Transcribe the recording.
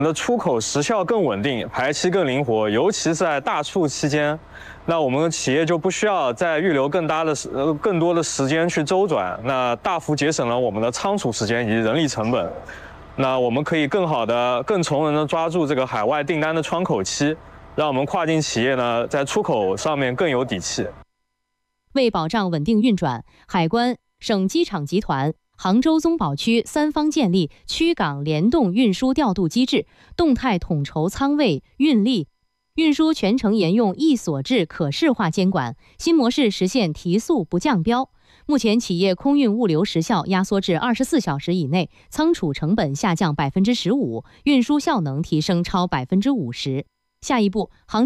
的出口时效更稳定，排期更灵活，尤其是在大促期间，那我们企业就不需要再预留更多的时间去周转，那大幅节省了我们的仓储时间以及人力成本。那我们可以更从容的抓住这个海外订单的窗口期，让我们跨境企业呢在出口上面更有底气。 为保障稳定运转，海关、省机场集团、杭州综保区三方建立区港联动运输调度机制，动态统筹仓位、运力。运输全程沿用一锁制可视化监管，新模式实现提速不降标。目前，企业空运物流时效压缩至24小时以内，仓储成本下降15%，运输效能提升超50%。下一步，杭